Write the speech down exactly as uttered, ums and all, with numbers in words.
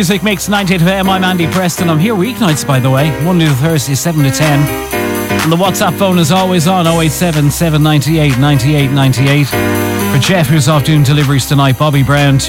Music Mix ninety-eight F M. I'm Andy Preston. I'm here weeknights, by the way, Monday to Thursday, seven to ten. And the WhatsApp phone is always on oh eight seven, seven nine eight, nine eight nine eight. For Jeff, who's off doing deliveries tonight, Bobby Brown